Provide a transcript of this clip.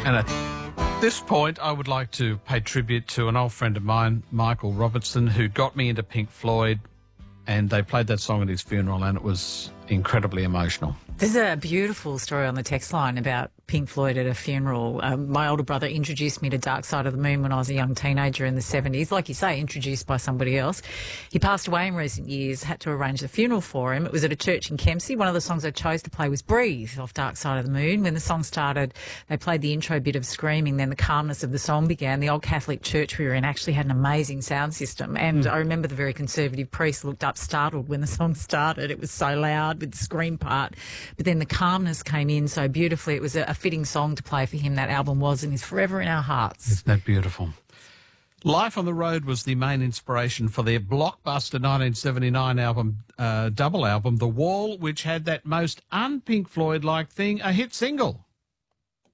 And at this point, I would like to pay tribute to an old friend of mine, Michael Robertson, who got me into Pink Floyd, and they played that song at his funeral, and it was incredibly emotional. There's a beautiful story on the text line about Pink Floyd at a funeral. My older brother introduced me to Dark Side of the Moon when I was a young teenager in the 70s. Like you say, introduced by somebody else. He passed away in recent years, had to arrange the funeral for him. It was at a church in Kempsey. One of the songs I chose to play was Breathe off Dark Side of the Moon. When the song started, they played the intro bit of screaming, then the calmness of the song began. The old Catholic church we were in actually had an amazing sound system. And I remember the very conservative priest looked up startled when the song started. It was so loud with the scream part. But then the calmness came in so beautifully. It was a fitting song to play for him. That album was and is forever in our hearts. Isn't that beautiful? Life on the Road was the main inspiration for their blockbuster 1979 album, double album, The Wall, which had that most un-Pink Floyd-like thing, a hit single.